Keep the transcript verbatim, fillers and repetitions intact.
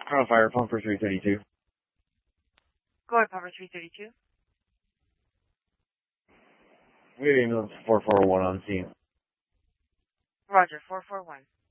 Colonel Fire, pump for three thirty-two. Go ahead, Pumper three thirty-two. We have ambulance four four one on scene. Roger, four four one.